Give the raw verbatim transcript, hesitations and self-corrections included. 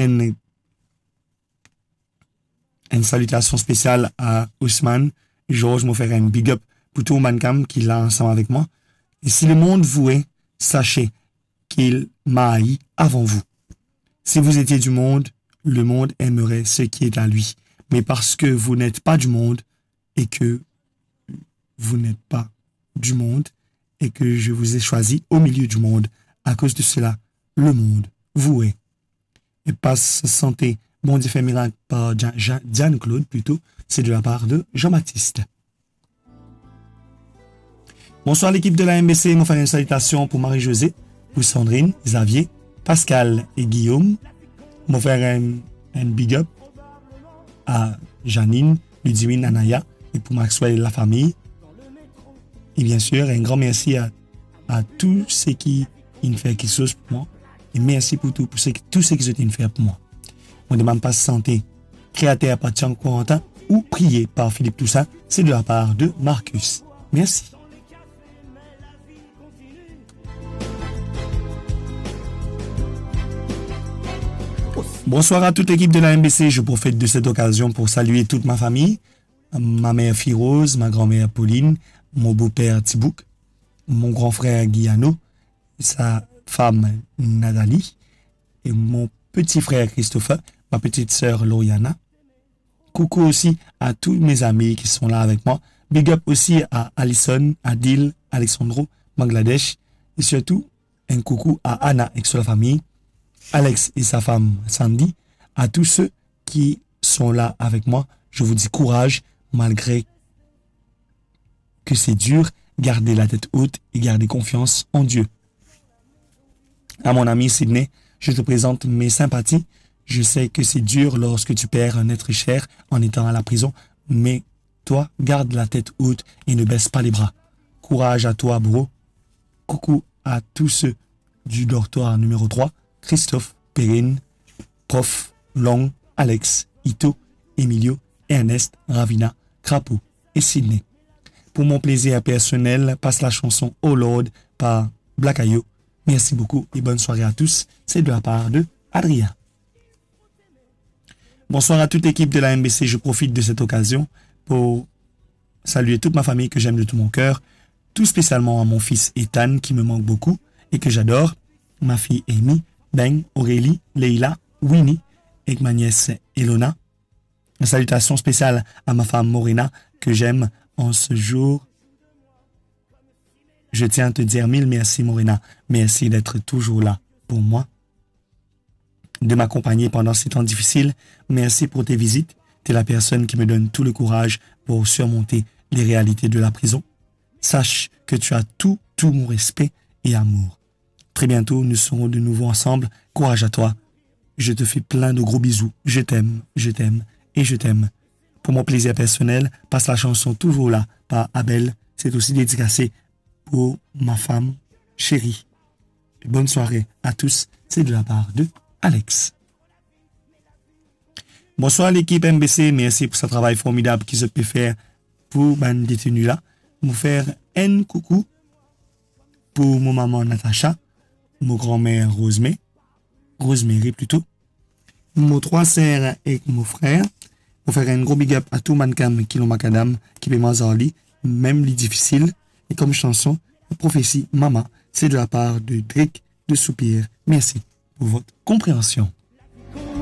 une, une salutation spéciale à Ousmane. Georges, me faire un big up pour tout Mancam qui l'a ensemble avec moi. Et si le monde vous est, sachez qu'il m'a haï avant vous. Si vous étiez du monde, le monde aimerait ce qui est à lui. Mais parce que vous n'êtes pas du monde et que vous n'êtes pas du monde et que je vous ai choisi au milieu du monde, à cause de cela, le monde vous est. Et passe santé, bon Dieu fait miracle par Diane-Claude plutôt, c'est de la part de Jean-Baptiste. Bonsoir l'équipe de la M B C, nous faisons une salutation pour Marie-Josée, pour Sandrine, Xavier, Pascal et Guillaume. Nous faisons un, un big up à Janine, Ludivine, Anaya et pour Maxwell et la famille. Et bien sûr, un grand merci à, à tous ceux qui ont fait quelque chose pour moi. Et merci pour tout, pour ceux, tous ceux qui ont fait pour moi. On demande pas santé, créateur par Tian Corentin ou prié par Philippe Toussaint. C'est de la part de Marcus. Merci. Bonsoir à toute l'équipe de la M B C. Je profite de cette occasion pour saluer toute ma famille. Ma mère Firose, ma grand-mère Pauline, mon beau-père Thibouk, mon grand frère Guillano, sa femme Nathalie et mon petit frère Christopher, ma petite sœur Lauriana. Coucou aussi à tous mes amis qui sont là avec moi. Big up aussi à Alison, Adil, Alexandro, Bangladesh et surtout un coucou à Anna et sa famille, Alex et sa femme Sandy, à tous ceux qui sont là avec moi. Je vous dis courage malgré que c'est dur, gardez la tête haute et gardez confiance en Dieu. À mon ami Sydney, je te présente mes sympathies. Je sais que c'est dur lorsque tu perds un être cher en étant à la prison, mais toi, garde la tête haute et ne baisse pas les bras. Courage à toi, bro. Coucou à tous ceux du dortoir numéro trois, Christophe, Perrine, Prof, Long, Alex, Ito, Emilio, Ernest, Ravina, Crapaud et Sydney. Pour mon plaisir personnel, passe la chanson Oh Lord par Black Ayo. Merci beaucoup et bonne soirée à tous. C'est de la part de Adrien. Bonsoir à toute l'équipe de la M B C. Je profite de cette occasion pour saluer toute ma famille que j'aime de tout mon cœur. Tout spécialement à mon fils Ethan qui me manque beaucoup et que j'adore. Ma fille Amy, Ben, Aurélie, Leila, Winnie et ma nièce Elona. Une salutation spéciale à ma femme Morena que j'aime en ce jour. Je tiens à te dire mille merci Morena. Merci d'être toujours là pour moi, de m'accompagner pendant ces temps difficiles. Merci pour tes visites. Tu es la personne qui me donne tout le courage pour surmonter les réalités de la prison. Sache que tu as tout, tout mon respect et amour. Très bientôt, nous serons de nouveau ensemble. Courage à toi. Je te fais plein de gros bisous. Je t'aime, je t'aime et je t'aime. Pour mon plaisir personnel, passe la chanson Toujours là par Abel. C'est aussi dédicacé pour ma femme chérie. Bonne soirée à tous. C'est de la part de Alex. Bonsoir l'équipe M B C. Merci pour ce travail formidable qu'ils ont pu faire pour les détenus là. Nous faire un coucou pour mon maman Natacha, mon grand-mère Rosemary, Rosemary plutôt, mon trois sœurs et mon frère. Pour faire un gros big up à tout Mancam qui l'ont macadam, qui peut m'enzorli, même les difficiles. Et comme chanson, prophétie Mama, c'est de la part de Drake de Soupir. Merci pour votre compréhension.